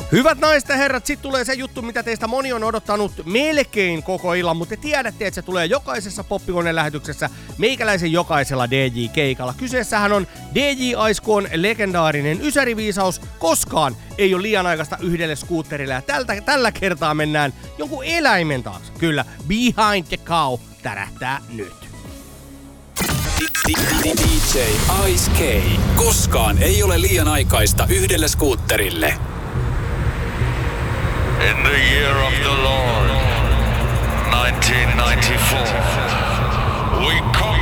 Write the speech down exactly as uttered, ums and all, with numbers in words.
Hyvät naiset ja herrat, sit tulee se juttu, mitä teistä moni on odottanut melkein koko illan, mutta te tiedätte, että se tulee jokaisessa poppikoneen lähetyksessä, meikäläisen jokaisella D J-keikalla. Kyseessähän on D J Aiskoon legendaarinen ysäriviisaus, koskaan ei ole liian aikaista yhdelle skuutterille, ja tältä, tällä kertaa mennään jonkun eläimen taakse. Kyllä, Behind the Cow tärähtää nyt. D J Ice K. Koskaan ei ole liian aikaista yhdelle skuutterille. In the year of the Lord, nineteen ninety-four, we come